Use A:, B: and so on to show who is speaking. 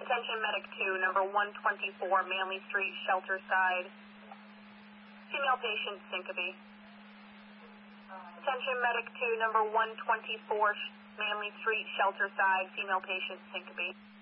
A: Attention Medic 2, number 124, Manley Street, Shelter Side. Female patient, syncope. Attention Medic 2, number 124, Manley Street, Shelter Side, female patient, syncope.